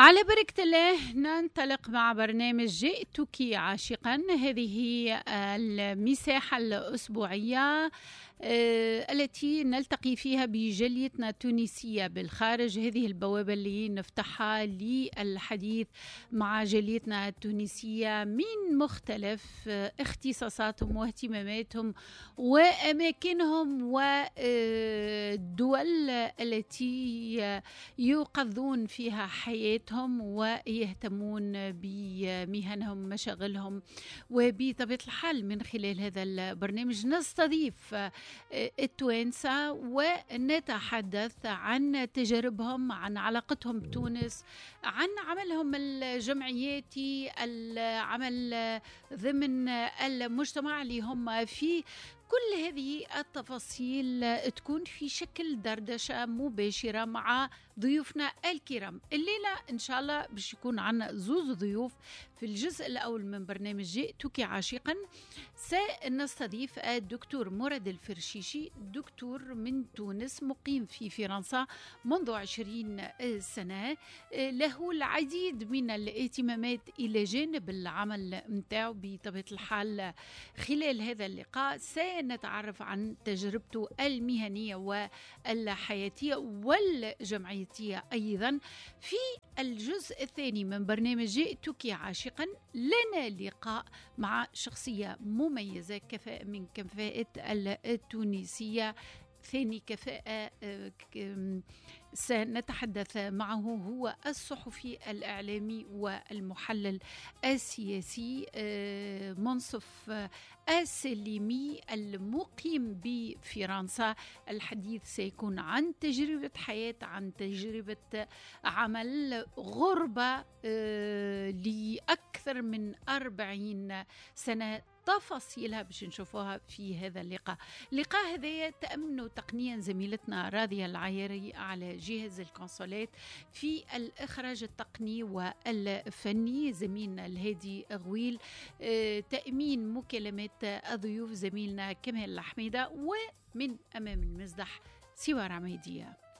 على بركة الله ننطلق مع برنامج جئتك عاشقا. هذه المساحة الأسبوعية التي نلتقي فيها بجاليتنا التونسية بالخارج. هذه البوابة اللي نفتحها للحديث مع جاليتنا التونسية من مختلف اختصاصاتهم واهتماماتهم وأماكنهم والدول التي يقضون فيها حياتهم ويهتمون بمهنهم مشاغلهم. وبطبيعة الحال من خلال هذا البرنامج نستضيف التوانسة ونتحدث عن تجاربهم، عن علاقتهم بتونس، عن عملهم الجمعياتي، العمل ضمن المجتمع اللي هم فيه. كل هذه التفاصيل تكون في شكل دردشة مباشرة مع ضيوفنا الكرام. الليلة إن شاء الله باش يكون عنا زوز ضيوف في الجزء الأول من برنامج جئتك عاشقا. سنستضيف الدكتور مراد الفرشيشي، دكتور من تونس مقيم في فرنسا منذ 20 سنة. له العديد من الاهتمامات إلى جانب العمل متاعه. بطبيعة الحال خلال هذا اللقاء سنتعرف عن تجربته المهنية والحياتية والجمعياتية أيضا. في الجزء الثاني من برنامج جئتك عاشقا لنا لقاء مع شخصية مميزة، كفاءة من كفاءة التونسية. ثاني كفاءة سنتحدث معه هو الصحفي الإعلامي والمحلل السياسي منصف السليمي المقيم بفرنسا. الحديث سيكون عن تجربة حياة، عن تجربة عمل، غربة لأكثر من 40 سنة. تفاصيلها باش نشوفوها في هذا اللقاء. اللقاء هذا تأمن تقنيا زميلتنا راضية العياري على جهاز الكونسولات، في الإخراج التقني والفني زميلنا الهادي غويل، تأمين مكالمات الضيوف زميلنا كمال الحميدة، ومن أمام المزدح سوار عميدية.